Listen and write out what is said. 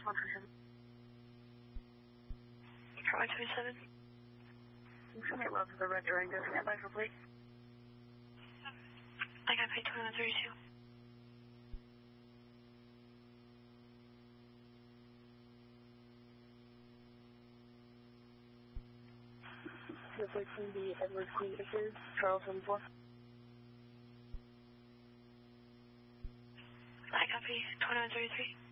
137. 127. Somebody loves the red Durango. Stand by for plate. I got paid 2132. The 13B Edward C. Richards, Charles 74. I copy 2133.